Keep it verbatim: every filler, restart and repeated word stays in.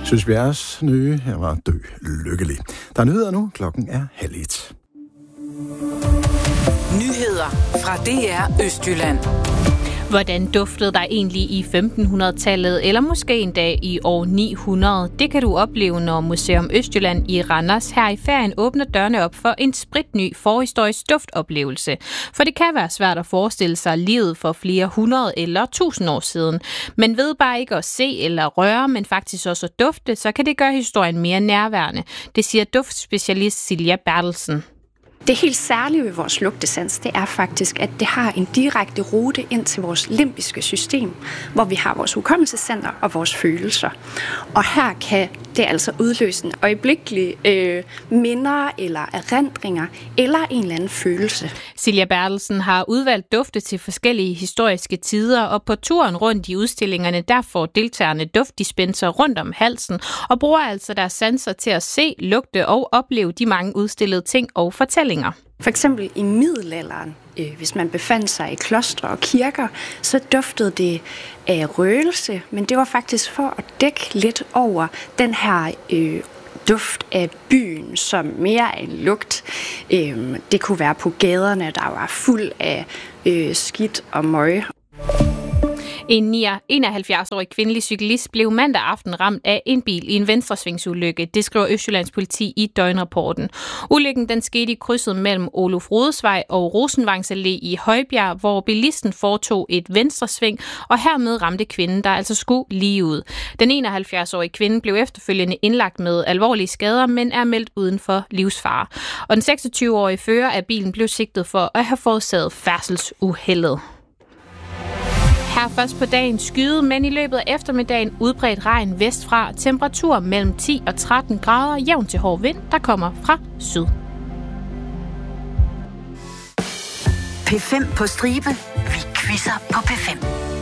Søs Bjerres nye, jeg var dø lykkelig. Der er nyheder nu, klokken er halv et. Nyheder fra D R Østjylland. Hvordan duftede der egentlig i femtenhundredetallet, eller måske en dag i år ni hundrede? Det kan du opleve, når Museum Østjylland i Randers her i ferien åbner dørene op for en spritny forhistorisk duftoplevelse. For det kan være svært at forestille sig livet for flere hundrede eller tusind år siden. Men ved bare ikke at se eller røre, men faktisk også at dufte, så kan det gøre historien mere nærværende. Det siger duftspecialist Silja Bertelsen. Det helt særlige ved vores lugtesans, det er faktisk, at det har en direkte rute ind til vores limbiske system, hvor vi har vores hukommelsescenter og vores følelser. Og her kan det altså udløse en øjeblikkelig øh, minder eller erindringer eller en eller anden følelse. Silja Bertelsen har udvalgt dufte til forskellige historiske tider, og på turen rundt i udstillingerne, der får deltagerne duftdispenser rundt om halsen og bruger altså deres sanser til at se, lugte og opleve de mange udstillede ting og fortællinger. For eksempel i middelalderen, øh, hvis man befandt sig i klostre og kirker, så duftede det af røgelse, men det var faktisk for at dække lidt over den her øh, duft af byen, som mere er en lugt. Øh, det kunne være på gaderne, der var fuld af øh, skidt og møg. En enoghalvfjerds-årig kvindelig cyklist blev mandag aften ramt af en bil i en venstresvingsulykke. Det skriver Østjyllands politi i døgnrapporten. Ulykken den skete i krydset mellem Olof Rodesvej og Rosenvangs Allé i Højbjerg, hvor bilisten foretog et venstresving og hermed ramte kvinden, der altså skulle lige ud. Den enoghalvfjerds-årige kvinde blev efterfølgende indlagt med alvorlige skader, men er meldt uden for livsfare. Og den seksogtyve-årige fører af bilen blev sigtet for at have forårsaget færdselsuheldet. Her først på dagen skyde, men i løbet af eftermiddagen udbredt regn vestfra. Temperatur mellem ti og tretten grader, jævn til hård vind, der kommer fra syd. P fem på stribe. Vi quizzer på P fem.